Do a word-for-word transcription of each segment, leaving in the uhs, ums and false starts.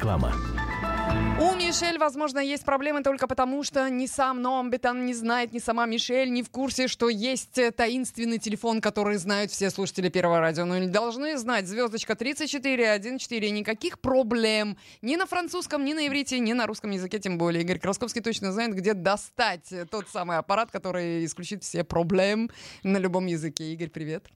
Реклама. У Мишель, возможно, есть проблемы только потому, что ни сам Номбитан не знает, ни сама Мишель не в курсе, что есть таинственный телефон, который знают все слушатели Первого радио. Но не должны знать. Звездочка тридцать четыре один четыре. Никаких проблем. Ни на французском, ни на иврите, ни на русском языке, тем более. Игорь Красковский точно знает, где достать тот самый аппарат, который исключит все проблемы на любом языке. Игорь, привет.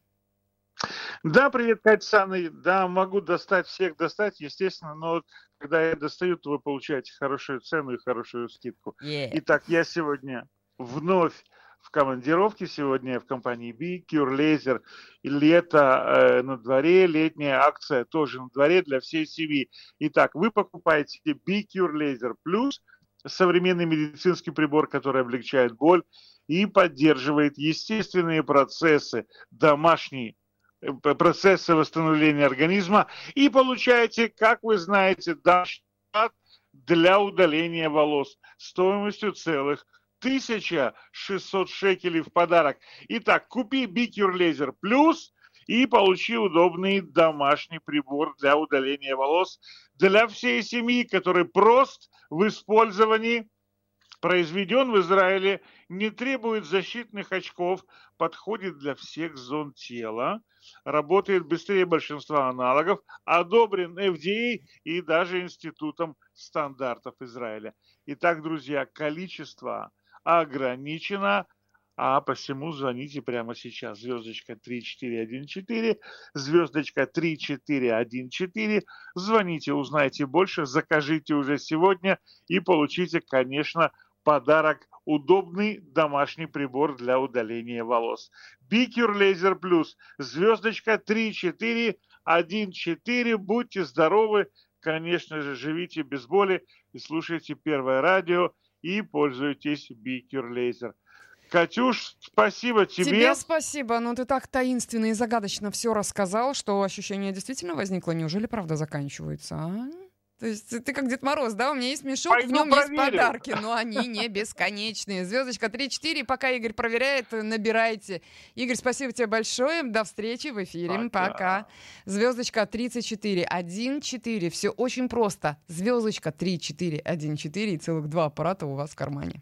Да, привет, Катя с Анной. Да, могу достать, всех достать, естественно, но вот когда я достаю, то вы получаете хорошую цену и хорошую скидку. Yeah. Итак, я сегодня вновь в командировке, сегодня я в компании B, Cure Laser. И лето э, на дворе, летняя акция тоже на дворе для всей семьи. Итак, вы покупаете B Cure Laser Plus, современный медицинский прибор, который облегчает боль и поддерживает естественные процессы, домашние процессы восстановления организма, и получаете, как вы знаете, дашат для удаления волос стоимостью целых тысяча шестьсот шекелей в подарок. Итак, купи B Cure Laser Plus и получи удобный домашний прибор для удаления волос для всей семьи, который прост в использовании, произведен в Израиле, не требует защитных очков, подходит для всех зон тела, работает быстрее большинства аналогов, одобрен эф ди эй и даже Институтом стандартов Израиля. Итак, друзья, количество ограничено, а посему звоните прямо сейчас. Звездочка три четыре один четыре, звездочка три четыре один четыре. Звоните, узнайте больше, закажите уже сегодня и получите, конечно, подарок – удобный домашний прибор для удаления волос. B Cure Laser Plus, звездочка три четыре один четыре. Будьте здоровы, конечно же, живите без боли и слушайте Первое радио и пользуйтесь B Cure Laser. Катюш, спасибо тебе. Тебе спасибо. Ну, ты так таинственно и загадочно все рассказал, что ощущение действительно возникло. Неужели правда заканчивается, а? То есть ты как Дед Мороз, да? У меня есть мешок, Пойду в нем проверю. есть подарки, но они не бесконечные. Звездочка три четыре, пока Игорь проверяет, набирайте. Игорь, спасибо тебе большое. До встречи в эфире. Пока. Пока. Звездочка тридцать четыре один четыре. Все очень просто. Звездочка три четыре один четыре и целых два аппарата у вас в кармане.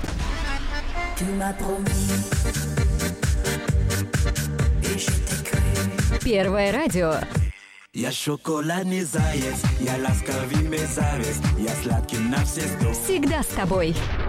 Первое радио. Я шоколадный заяц, я ласковый мерзавец, я сладкий на все сто. Всегда с тобой.